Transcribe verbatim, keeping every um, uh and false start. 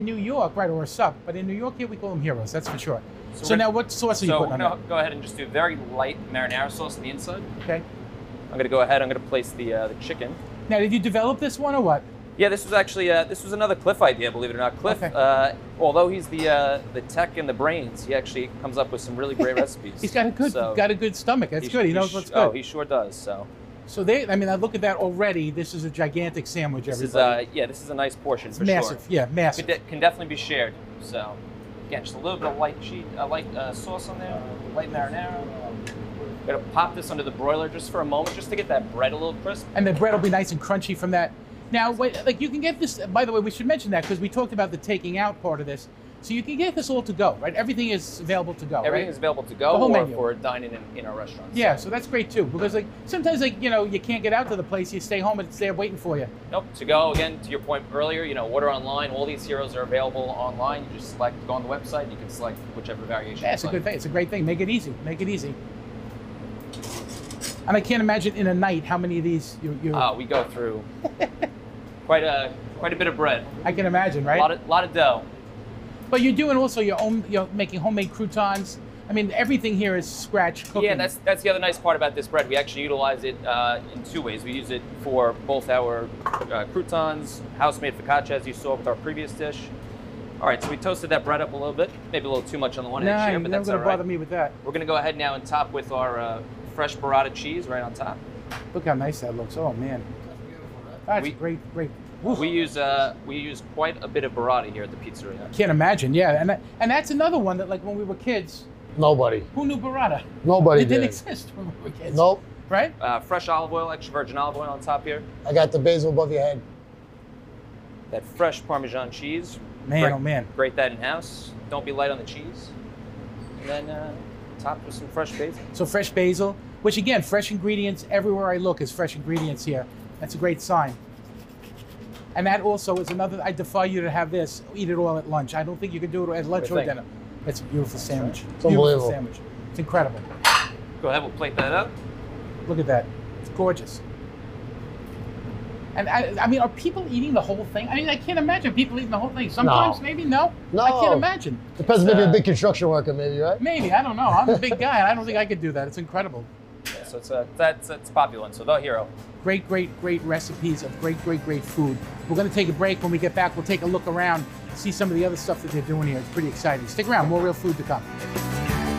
New York, right, or a sub, but in New York here we call them heroes, that's for sure. So, so now what sauce are you so putting we're on gonna that? go ahead and just do very light marinara sauce on the inside. Okay. I'm gonna go ahead, I'm gonna place the uh, the chicken. Now, did you develop this one or what? Yeah, this was actually, uh, this was another Cliff idea, believe it or not. Cliff, Okay. uh, although he's the uh, the tech and the brains, he actually comes up with some really great recipes. He's got a good, So got a good stomach. That's he- good. He knows what's good. Oh, he sure does. So So they, I mean, I look at that already. This is a gigantic sandwich. this is, everybody. uh, yeah, this is a nice portion It's for massive. sure. Yeah, massive. Can, de- can definitely be shared. So again, just a little bit of light cheese, uh, light uh, sauce on there, light marinara. Gonna pop this under the broiler just for a moment, just to get that bread a little crisp. And the bread will be nice and crunchy from that. Now, wait, like you can get this. By the way, we should mention that because we talked about the taking out part of this. So you can get this all to go, right? Everything is available to go. Everything right? is available to The go whole or menu. for dining in, in our restaurants. Yeah, so that's great too. Because like sometimes like you know you can't get out to the place, you stay home and it's there waiting for you. Nope. To go again to your point earlier, you know, order online. All these heroes are available online. You just select, go on the website. You can select whichever variation. Yeah, it's a you good like. thing. It's a great thing. Make it easy. Make it easy. And I can't imagine in a night how many of these you. you Uh, we go through quite a quite a bit of bread. I can imagine, right? A lot of lot of dough. But you're doing also your own, you're making homemade croutons. I mean, everything here is scratch cooking. Yeah, that's that's the other nice part about this bread. We actually utilize it uh, in two ways. We use it for both our uh, croutons, house-made focaccia, as you saw with our previous dish. All right, so we toasted that bread up a little bit, maybe a little too much on the one Nah, edge here, you're but never that's going all to right. bother me with that. We're gonna go ahead now and top with our uh, fresh burrata cheese right on top. Look how nice that looks. Oh man, that's We- great, great. Oof. We use uh, we use quite a bit of burrata here at the pizzeria. Can't imagine. Yeah, and that, and that's another one that like when we were kids, Nobody. who knew burrata? Nobody It didn't did. exist when we were kids. Nope. Right? Uh, fresh olive oil, extra virgin olive oil on top here. I got the basil above your head. That fresh Parmesan cheese. Man, Grate- oh man. Grate that in house. Don't be light on the cheese. And then uh, topped with some fresh basil. So fresh basil, which again, fresh ingredients everywhere I look is fresh ingredients here. That's a great sign. And that also is another. I defy you to have this. Eat it all at lunch. I don't think you can do it at lunch do you or think? dinner. It's a beautiful sandwich. It's beautiful unbelievable. sandwich. It's incredible. Go ahead, we'll plate that up. Look at that. It's gorgeous. And I, I mean, are people eating the whole thing? I mean, I can't imagine people eating the whole thing. Sometimes, No. maybe, no. No. I can't imagine. Depends, It's, maybe uh, a big construction worker, maybe, right? Maybe, I don't know. I'm a big guy, and I don't think I could do that. It's incredible. Yeah, so it's a, that's it's a popular one. So the hero. Great, great, great recipes of great, great, great food. We're going to take a break. When we get back, we'll take a look around, see some of the other stuff that they're doing here. It's pretty exciting. Stick around. More real food to come.